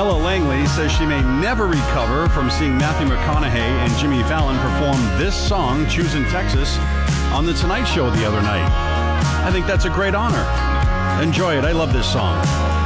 Ella Langley says she may never recover from seeing Matthew McConaughey and Jimmy Fallon perform this song, Choosing Texas, on The Tonight Show the other night. I think that's a great honor. Enjoy it. I love this song.